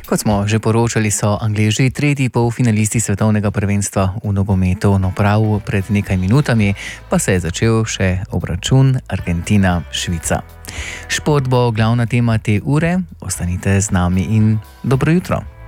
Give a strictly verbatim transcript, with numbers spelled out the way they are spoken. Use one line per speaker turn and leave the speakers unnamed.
Kot smo že poročali, so Angleži tretji polfinalisti svetovnega prvenstva v nogometu. No, prav pred nekaj minutami pa se je začel še obračun Argentina-Švica. Šport bo glavna tema te ure. Ostanite z nami in dobro jutro.